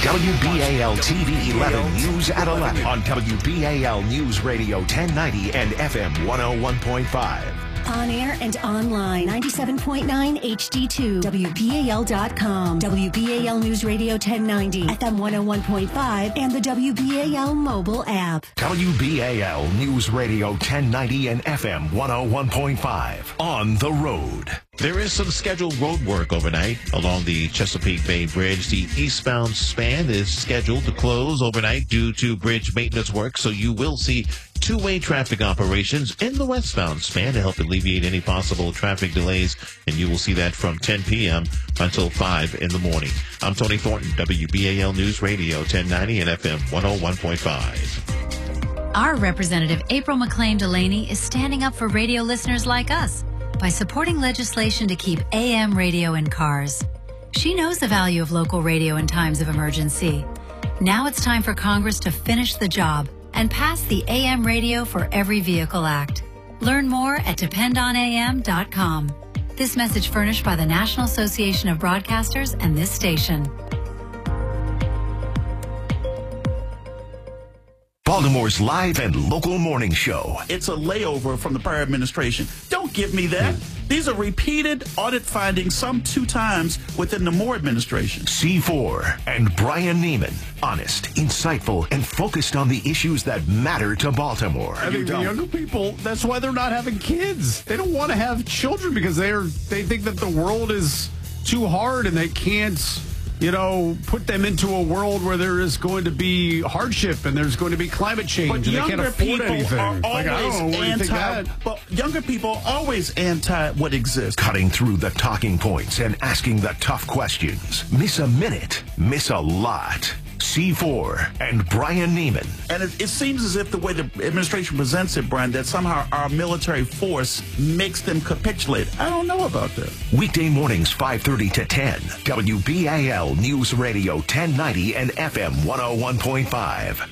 WBAL-TV 11 News at 11 on WBAL News Radio 1090 and FM 101.5. On air and online, 97.9 HD2, WBAL.com, WBAL News Radio 1090, FM 101.5, and the WBAL mobile app. WBAL News Radio 1090 and FM 101.5. On the road. There is some scheduled road work overnight along the Chesapeake Bay Bridge. The eastbound span is scheduled to close overnight due to bridge maintenance work, so you will see two-way traffic operations in the westbound span to help alleviate any possible traffic delays, and you will see that from 10 p.m. until 5 in the morning. I'm Tony Thornton, WBAL News Radio 1090 and FM 101.5. Our representative, April McLean Delaney, is standing up for radio listeners like us by supporting legislation to keep AM radio in cars. She knows the value of local radio in times of emergency. Now it's time for Congress to finish the job and pass the AM Radio for Every Vehicle Act. Learn more at dependonam.com. This message furnished by the National Association of Broadcasters and this station. Baltimore's live and local morning show. It's a layover from the prior administration. Don't give me that. These are repeated audit findings, some 2 times within the Moore administration. C4 and Brian Neiman. Honest, insightful, and focused on the issues that matter to Baltimore. I think the younger people, that's why they're not having kids. They don't want to have children because they think that the world is too hard and they can't, put them into a world where there is going to be hardship and there's going to be climate change and they can't afford anything. But younger people are always anti what exists. Cutting through the talking points and asking the tough questions. Miss a minute, miss a lot. C4 and Brian Neiman. And it seems as if the way the administration presents it, Brian, that somehow our military force makes them capitulate. I don't know about that. Weekday mornings 5:30 to 10. WBAL News Radio 1090 and FM 101.5.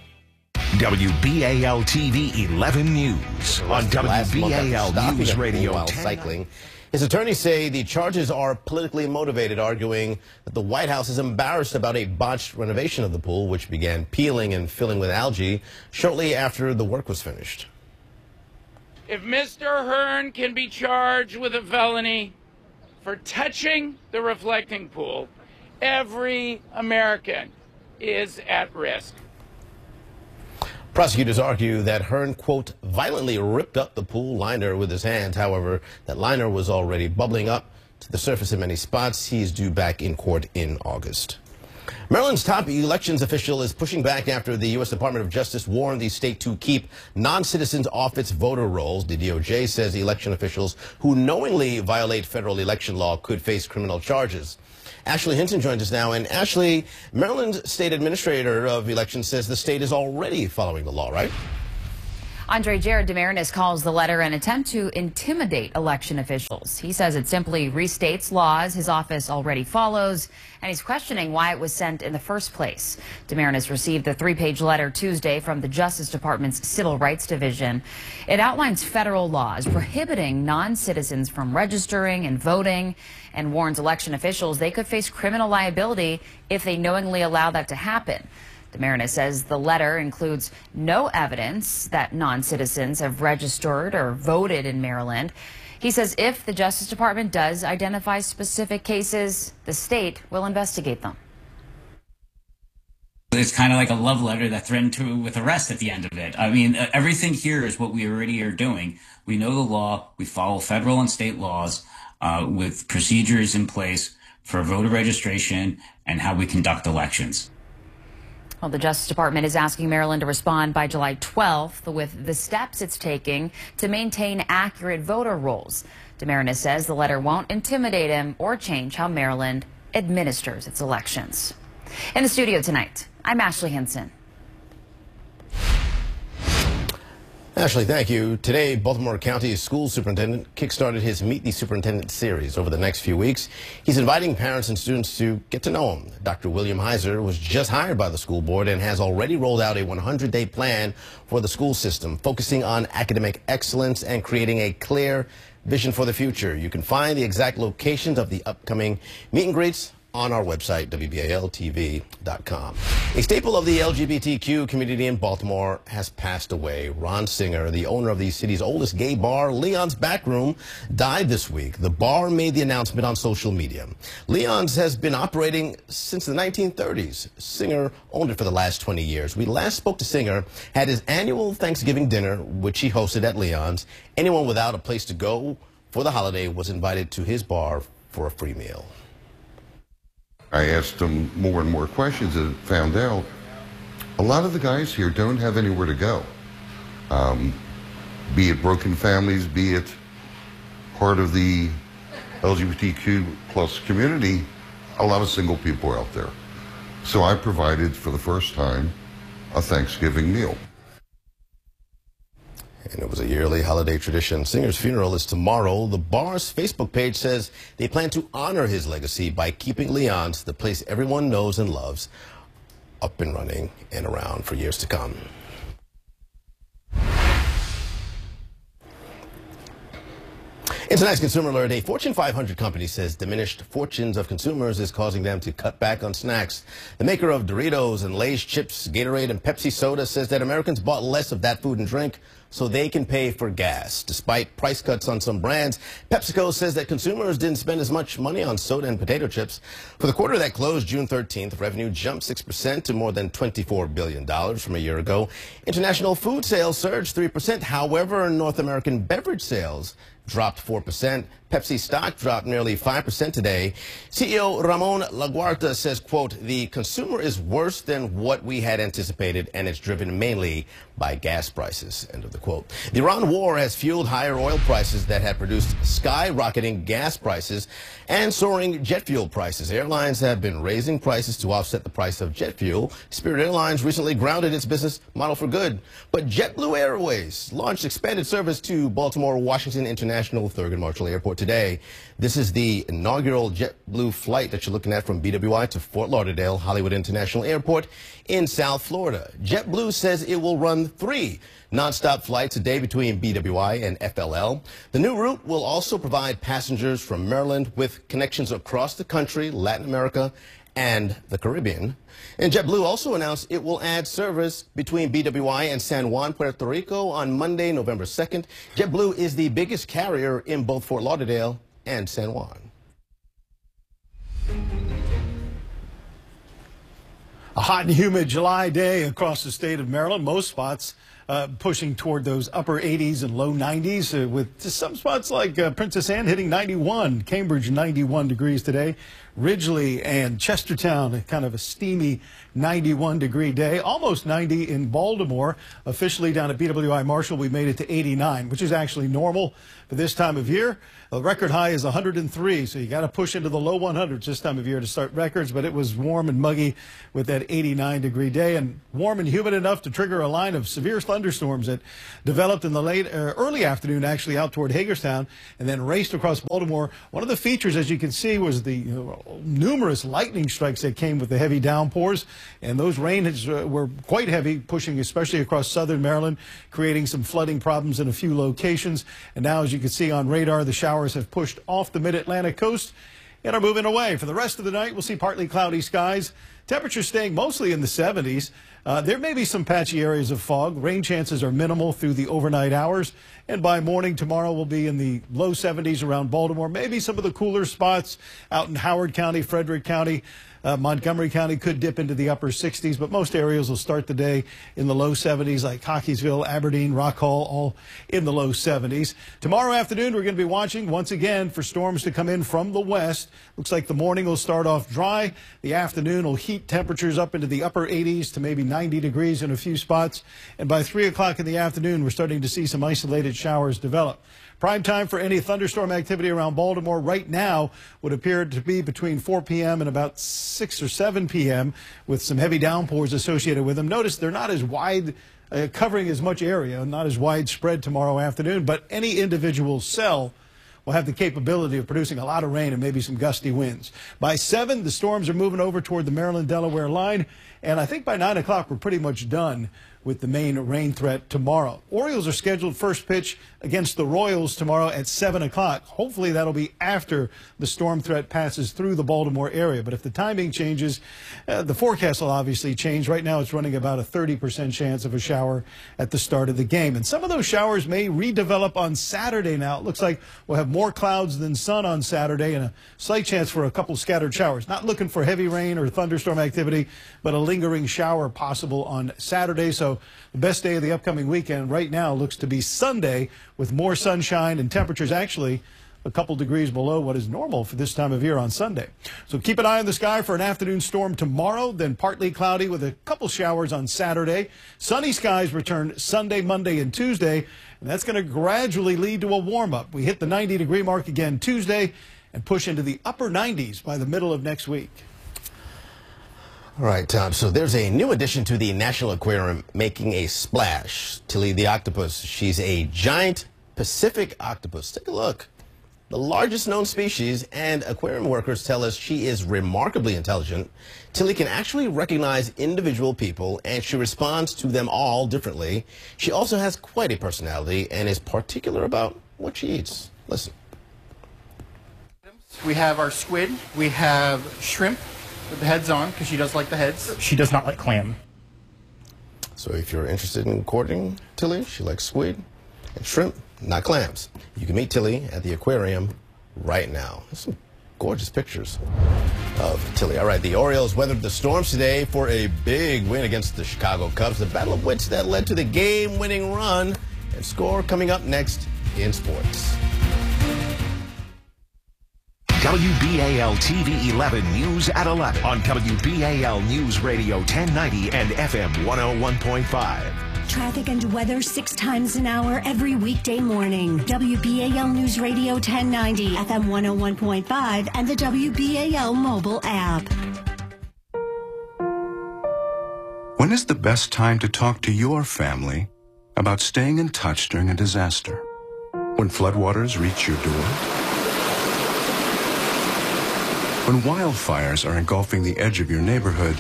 WBAL TV 11 News on WBAL News Radio 1090. Cycling. His attorneys say the charges are politically motivated, arguing that the White House is embarrassed about a botched renovation of the pool, which began peeling and filling with algae shortly after the work was finished. If Mr. Hearn can be charged with a felony for touching the reflecting pool, every American is at risk. Prosecutors argue that Hearn, quote, violently ripped up the pool liner with his hands. However, that liner was already bubbling up to the surface in many spots. He is due back in court in August. Maryland's top elections official is pushing back after the U.S. Department of Justice warned the state to keep non-citizens off its voter rolls. The DOJ says election officials who knowingly violate federal election law could face criminal charges. Ashley Hinton joins us now. And Ashley, Maryland's state administrator of elections says the state is already following the law, right? Andre Jared DeMarinis calls the letter an attempt to intimidate election officials. He says it simply restates laws his office already follows, and he's questioning why it was sent in the first place. DeMarinis received the 3-page letter Tuesday from the Justice Department's Civil Rights Division. It outlines federal laws prohibiting non-citizens from registering and voting and warns election officials they could face criminal liability if they knowingly allow that to happen. DeMarinis says the letter includes no evidence that non-citizens have registered or voted in Maryland. He says if the Justice Department does identify specific cases, the state will investigate them. It's kind of like a love letter that threatened with arrest at the end of it. I mean, everything here is what we already are doing. We know the law. We follow federal and state laws with procedures in place for voter registration and how we conduct elections. Well, the Justice Department is asking Maryland to respond by July 12th with the steps it's taking to maintain accurate voter rolls. DeMarinis says the letter won't intimidate him or change how Maryland administers its elections. In the studio tonight, I'm Ashley Hinson. Ashley, thank you. Today, Baltimore County School Superintendent kickstarted his Meet the Superintendent series. Over the next few weeks, he's inviting parents and students to get to know him. Dr. William Heiser was just hired by the school board and has already rolled out a 100-day plan for the school system, focusing on academic excellence and creating a clear vision for the future. You can find the exact locations of the upcoming meet and greets on our website, WBALTV.com. A staple of the LGBTQ community in Baltimore has passed away. Ron Singer, the owner of the city's oldest gay bar, Leon's Backroom, died this week. The bar made the announcement on social media. Leon's has been operating since the 1930s. Singer owned it for the last 20 years. We last spoke to Singer at his annual Thanksgiving dinner, which he hosted at Leon's. Anyone without a place to go for the holiday was invited to his bar for a free meal. I asked him more and more questions and found out a lot of the guys here don't have anywhere to go. Be it broken families, be it part of the LGBTQ plus community, a lot of single people out there. So I provided, for the first time, a Thanksgiving meal. And it was a yearly holiday tradition. Singer's funeral is tomorrow. The bar's Facebook page says they plan to honor his legacy by keeping Leon's, the place everyone knows and loves, up and running and around for years to come. In tonight's Consumer Alert, a Fortune 500 company says diminished fortunes of consumers is causing them to cut back on snacks. The maker of Doritos and Lay's chips, Gatorade, and Pepsi Soda says that Americans bought less of that food and drink so they can pay for gas. Despite price cuts on some brands, PepsiCo says that consumers didn't spend as much money on soda and potato chips. For the quarter that closed June 13th, revenue jumped 6% to more than $24 billion from a year ago. International food sales surged 3%. However, North American beverage sales dropped 4%. Pepsi stock dropped nearly 5% today. CEO Ramon Laguarta says, quote, the consumer is worse than what we had anticipated, and it's driven mainly by gas prices, end of the quote. The Iran war has fueled higher oil prices that had produced skyrocketing gas prices and soaring jet fuel prices. Airlines have been raising prices to offset the price of jet fuel. Spirit Airlines recently grounded its business model for good. But JetBlue Airways launched expanded service to Baltimore-Washington International Thurgood Marshall Airport today. This is the inaugural JetBlue flight that you're looking at from BWI to Fort Lauderdale Hollywood International Airport in South Florida. JetBlue says it will run 3 nonstop flights a day between BWI and FLL. The new route will also provide passengers from Maryland with connections across the country, Latin America, and the Caribbean. And JetBlue also announced it will add service between BWI and San Juan, Puerto Rico on Monday, November 2nd. JetBlue is the biggest carrier in both Fort Lauderdale and San Juan. A hot and humid July day across the state of Maryland. Most spots pushing toward those upper 80s and low 90s, with some spots like Princess Anne hitting 91, Cambridge 91 degrees today, Ridgely and Chestertown, kind of a steamy 91-degree day, almost 90 in Baltimore. Officially down at BWI Marshall, we made it to 89, which is actually normal for this time of year. The record high is 103, so you got to push into the low 100s this time of year to start records, but it was warm and muggy with that 89-degree day, and warm and humid enough to trigger a line of severe thunderstorms that developed in the early afternoon, actually out toward Hagerstown, and then raced across Baltimore. One of the features, as you can see, was the numerous lightning strikes that came with the heavy downpours, and those rains were quite heavy, pushing especially across southern Maryland, creating some flooding problems in a few locations. And now, as you can see on radar, the showers have pushed off the mid-Atlantic coast and are moving away. For the rest of the night, we'll see partly cloudy skies. Temperatures staying mostly in the 70s. There may be some patchy areas of fog. Rain chances are minimal through the overnight hours. And by morning tomorrow, we'll be in the low 70s around Baltimore. Maybe some of the cooler spots out in Howard County, Frederick County. Montgomery County could dip into the upper 60s, but most areas will start the day in the low 70s, like Cockeysville, Aberdeen, Rock Hall, all in the low 70s. Tomorrow afternoon, we're going to be watching once again for storms to come in from the west. Looks like the morning will start off dry. The afternoon will heat temperatures up into the upper 80s to maybe 90 degrees in a few spots. And by 3 o'clock in the afternoon, we're starting to see some isolated showers develop. Prime time for any thunderstorm activity around Baltimore right now would appear to be between 4 p.m. and about 6 or 7 p.m. with some heavy downpours associated with them. Notice they're not as wide, covering as much area, not as widespread tomorrow afternoon, but any individual cell will have the capability of producing a lot of rain and maybe some gusty winds. By 7, the storms are moving over toward the Maryland-Delaware line, and I think by 9 o'clock we're pretty much done with the main rain threat tomorrow. Orioles are scheduled first pitch against the Royals tomorrow at 7 o'clock. Hopefully that'll be after the storm threat passes through the Baltimore area. But if the timing changes, the forecast will obviously change. Right now it's running about a 30% chance of a shower at the start of the game. And some of those showers may redevelop on Saturday now. It looks like we'll have more clouds than sun on Saturday and a slight chance for a couple scattered showers. Not looking for heavy rain or thunderstorm activity, but a lingering shower possible on Saturday. So the best day of the upcoming weekend right now looks to be Sunday with more sunshine and temperatures actually a couple degrees below what is normal for this time of year on Sunday. So keep an eye on the sky for an afternoon storm tomorrow, then partly cloudy with a couple showers on Saturday. Sunny skies return Sunday, Monday, and Tuesday, and that's going to gradually lead to a warm-up. We hit the 90-degree mark again Tuesday and push into the upper 90s by the middle of next week. All right, Tom, so there's a new addition to the National Aquarium making a splash. Tilly the octopus. She's a giant Pacific octopus. Take a look. The largest known species, and aquarium workers tell us she is remarkably intelligent. Tilly can actually recognize individual people, and she responds to them all differently. She also has quite a personality and is particular about what she eats. Listen. We have our squid. We have shrimp with the heads on, because she does like the heads. She does not like clam. So if you're interested in courting Tilly, she likes squid and shrimp, not clams. You can meet Tilly at the aquarium right now. There's some gorgeous pictures of Tilly. All right, the Orioles weathered the storms today for a big win against the Chicago Cubs. The battle of wits that led to the game-winning run and score coming up next in sports. WBAL TV 11 News at 11 on WBAL News Radio 1090 and FM 101.5. Traffic and weather 6 times an hour every weekday morning. WBAL News Radio 1090, FM 101.5, and the WBAL mobile app. When is the best time to talk to your family about staying in touch during a disaster? When floodwaters reach your door? When wildfires are engulfing the edge of your neighborhood?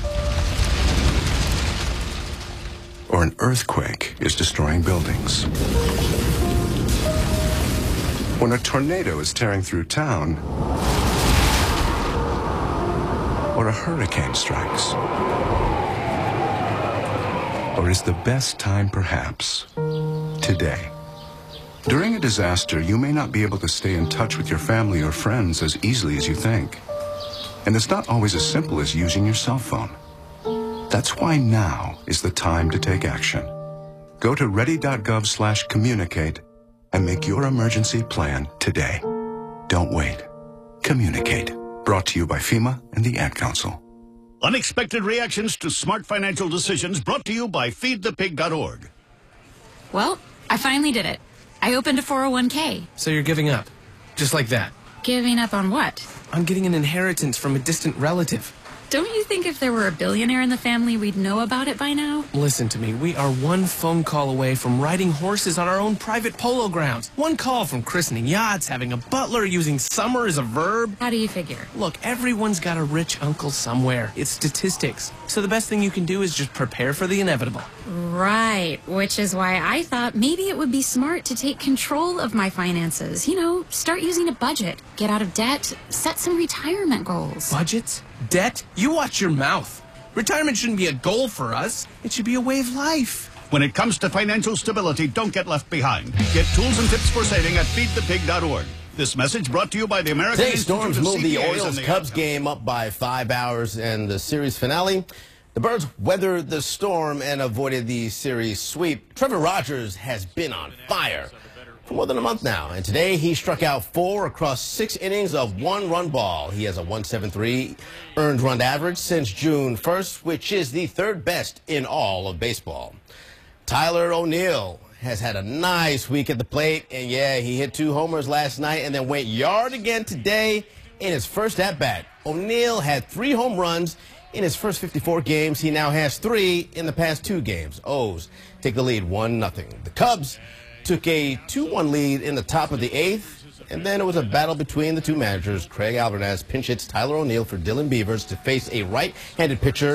Or an earthquake is destroying buildings? When a tornado is tearing through town? Or a hurricane strikes? Or is the best time perhaps today? During a disaster, you may not be able to stay in touch with your family or friends as easily as you think. And it's not always as simple as using your cell phone. That's why now is the time to take action. Go to ready.gov/communicate and make your emergency plan today. Don't wait. Communicate. Brought to you by FEMA and the Ad Council. Unexpected reactions to smart financial decisions brought to you by feedthepig.org. Well, I finally did it. I opened a 401k. So you're giving up? Just like that? Giving up on what? On getting an inheritance from a distant relative. Don't you think if there were a billionaire in the family, we'd know about it by now? Listen to me. We are one phone call away from riding horses on our own private polo grounds. One call from christening yachts, having a butler, using summer as a verb. How do you figure? Look, everyone's got a rich uncle somewhere. It's statistics. So the best thing you can do is just prepare for the inevitable. Right, which is why I thought maybe it would be smart to take control of my finances. You know, start using a budget, get out of debt, set some retirement goals. Budgets? Debt? You watch your mouth. Retirement shouldn't be a goal for us. It should be a way of life. When it comes to financial stability, don't get left behind. Get tools and tips for saving at feedthepig.org. This message brought to you by the American Today, Institute storms of moved the CPAs Orioles-Cubs game up by 5 hours in the series finale. The Birds weathered the storm and avoided the series sweep. Trevor Rogers has been on fire for more than a month now, and today he struck out 4 across 6 innings of 1-run ball. He has a 1.73 earned run average since June 1st, which is the 3rd best in all of baseball. Tyler O'Neill has had a nice week at the plate, and yeah, he hit 2 homers last night and then went yard again today in his first at-bat. O'Neill had 3 home runs in his first 54 games. He now has 3 in the past 2 games. O's take the lead 1-0. The Cubs took a 2-1 lead in the top of the 8th, and then it was a battle between the 2 managers. Craig Alvarez pinch hits Tyler O'Neill for Dylan Beavers to face a right-handed pitcher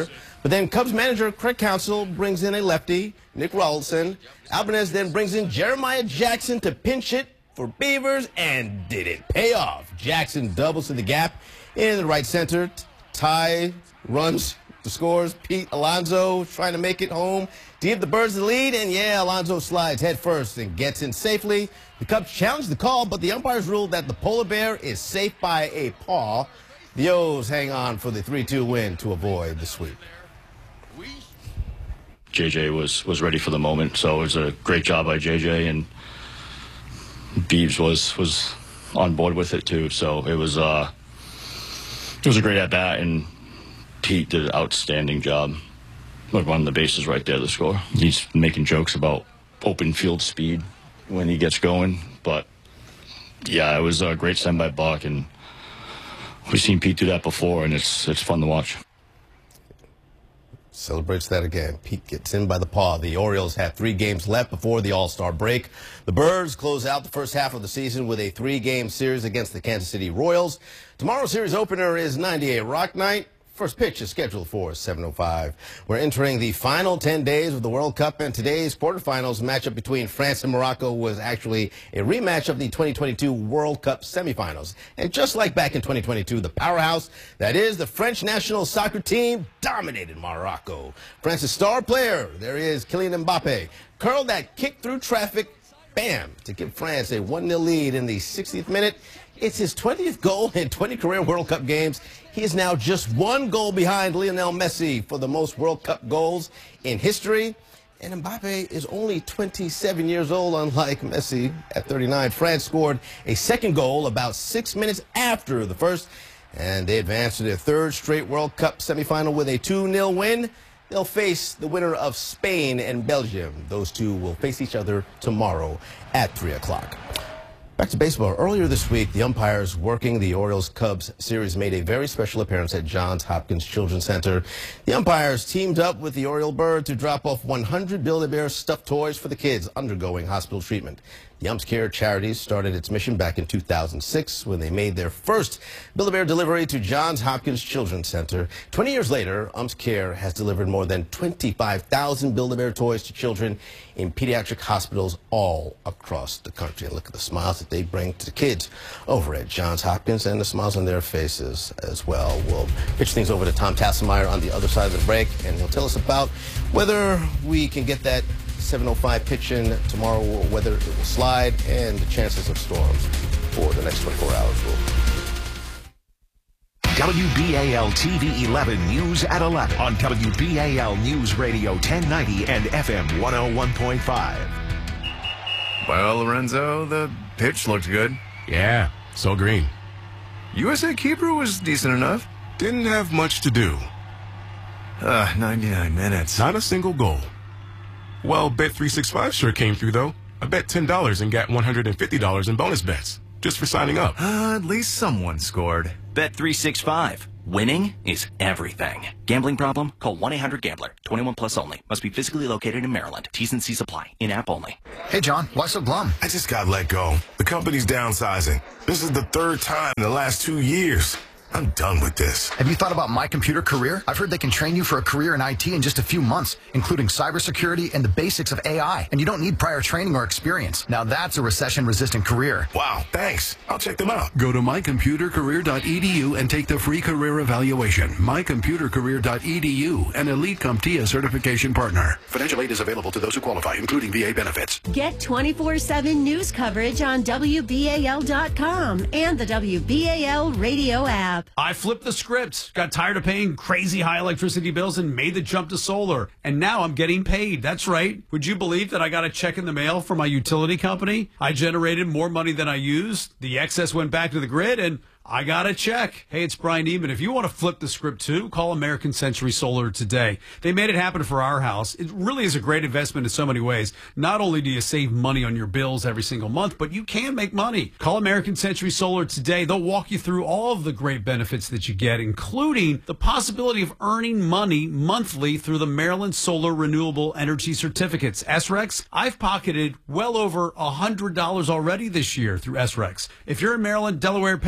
But then Cubs manager Craig Counsell brings in a lefty, Nick Rawlinson. Albanese then brings in Jeremiah Jackson to pinch hit for Beavers, and did it pay off? Jackson doubles to the gap in the right center. Ty runs the scores. Pete Alonso trying to make it home to give the Birds the lead, and Alonso slides head first and gets in safely. The Cubs challenged the call, but the umpires ruled that the polar bear is safe by a paw. The O's hang on for the 3-2 win to avoid the sweep. JJ was ready for the moment, so it was a great job by JJ, and Beavs was on board with it too. So it was a great at bat, and Pete did an outstanding job. Running the bases right there to score. He's making jokes about open field speed when he gets going, but it was a great send by Buck, and we've seen Pete do that before, and it's fun to watch. Celebrates that again. Pete gets in by the paw. The Orioles have 3 games left before the All-Star break. The Birds close out the first half of the season with a 3-game series against the Kansas City Royals. Tomorrow's series opener is 98 Rock Night. First pitch is scheduled for 7:05. We're entering the final 10 days of the World Cup, and today's quarterfinals matchup between France and Morocco was actually a rematch of the 2022 World Cup semifinals. And just like back in 2022, the powerhouse that is the French national soccer team dominated Morocco. France's star player, there is Kylian Mbappe, curled that kick through traffic, bam, to give France a 1-0 lead in the 60th minute. It's his 20th goal in 20 career World Cup games. He is now just 1 goal behind Lionel Messi for the most World Cup goals in history. And Mbappe is only 27 years old, unlike Messi at 39. France scored a second goal about 6 minutes after the first, and they advanced to their 3rd straight World Cup semifinal with a 2-0 win. They'll face the winner of Spain and Belgium. Those two will face each other tomorrow at 3 o'clock. Back to baseball. Earlier this week, the umpires working the Orioles-Cubs series made a very special appearance at Johns Hopkins Children's Center. The umpires teamed up with the Oriole Bird to drop off 100 Build-A-Bear stuffed toys for the kids undergoing hospital treatment. The Umps Care Charities started its mission back in 2006 when they made their first Build-A-Bear delivery to Johns Hopkins Children's Center. 20 years later, Umps Care has delivered more than 25,000 Build-A-Bear toys to children in pediatric hospitals all across the country. And look at the smiles that they bring to the kids over at Johns Hopkins and the smiles on their faces as well. We'll pitch things over to Tom Tasselmeyer on the other side of the break, and he'll tell us about whether we can get that 7:05 pitch in tomorrow, whether it will slide, and the chances of storms for the next 24 hours. WBAL TV 11 News at 11 on WBAL News Radio 1090 and FM 101.5. Well, Lorenzo, the pitch looked good. Yeah, so green. USA keeper was decent enough. Didn't have much to do. 99 minutes. Not a single goal. Well, Bet365 sure came through, though. I bet $10 and got $150 in bonus bets just for signing up. At least someone scored. Bet365. Winning is everything. Gambling problem? Call 1-800-GAMBLER. 21 plus only. Must be physically located in Maryland. T's and C's apply. In-app only. Hey, John. Why so glum? I just got let go. The company's downsizing. This is the 3rd time in the last 2 years. I'm done with this. Have you thought about My Computer Career? I've heard they can train you for a career in IT in just a few months, including cybersecurity and the basics of AI. And you don't need prior training or experience. Now that's a recession-resistant career. Wow, thanks. I'll check them out. Go to mycomputercareer.edu and take the free career evaluation. mycomputercareer.edu, an elite CompTIA certification partner. Financial aid is available to those who qualify, including VA benefits. Get 24/7 news coverage on WBAL.com and the WBAL radio app. I flipped the script, got tired of paying crazy high electricity bills and made the jump to solar. And now I'm getting paid. That's right. Would you believe that I got a check in the mail from my utility company? I generated more money than I used. The excess went back to the grid and I got a check. Hey, it's Brian Neiman. If you want to flip the script too, call American Century Solar today. They made it happen for our house. It really is a great investment in so many ways. Not only do you save money on your bills every single month, but you can make money. Call American Century Solar today. They'll walk you through all of the great benefits that you get, including the possibility of earning money monthly through the Maryland Solar Renewable Energy Certificates. SRECs, I've pocketed well over $100 already this year through SRECs. If you're in Maryland, Delaware, Pennsylvania,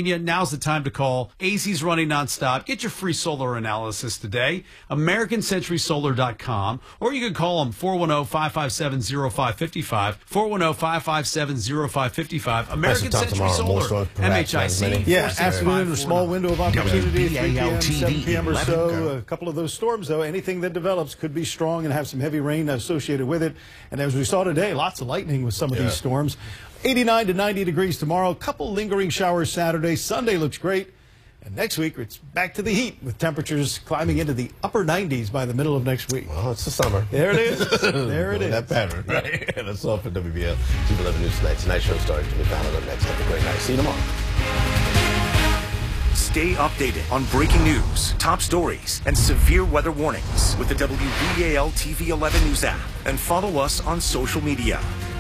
Pennsylvania, now's the time to call. AZ's running nonstop. Get your free solar analysis today. AmericanCenturySolar.com. Or you can call them 410-557-0555. 410-557-0555. American Century Solar. MHIC. Yeah, afternoon, a small window of opportunity, 3 p.m., 7 p.m. or so. Go. A couple of those storms, though, anything that develops could be strong and have some heavy rain associated with it. And as we saw today, lots of lightning with some of these storms. 89 to 90 degrees tomorrow. A couple lingering showers Saturday. Sunday looks great. And next week, it's back to the heat with temperatures climbing into the upper 90s by the middle of next week. Well, it's the summer. There it is. There it is. That pattern, right? That's all for WBL 211 News Tonight. Tonight's show starts to be found up next. Have a great night. See you tomorrow. Stay updated on breaking news, top stories, and severe weather warnings with the WBAL TV 11 News app. And follow us on social media.